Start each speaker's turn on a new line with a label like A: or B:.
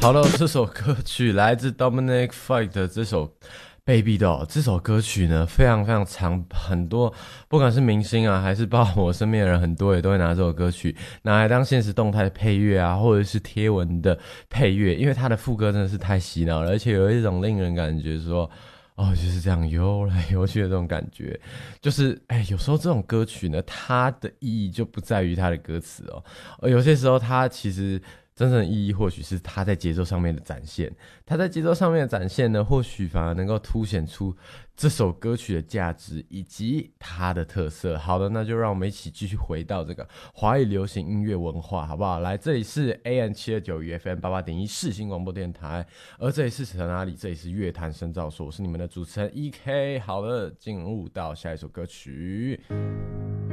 A: 好了，这首歌曲来自 Dominic Fike 的这首《Baby Doll》。这首歌曲呢，非常非常长，很多不管是明星啊，还是包括我身边的人，很多也都会拿这首歌曲拿来当现实动态的配乐啊，或者是贴文的配乐，因为它的副歌真的是太洗脑了，而且有一种令人感觉说。哦，就是这样游来游去的这种感觉，就是有时候这种歌曲呢，它的意义就不在于它的歌词哦，有些时候它其实真正的意义或许是它在节奏上面的展现，它在节奏上面的展现呢，或许反而能够凸显出这首歌曲的价值以及它的特色。好的，那就让我们一起继续回到这个华语流行音乐文化，好不好？来，这里是 AM729 与 FM88.1世新广播电台，而这里是扯哪里？这里是乐坛深造所，我是你们的主持人 EK。好的，进入到下一首歌曲。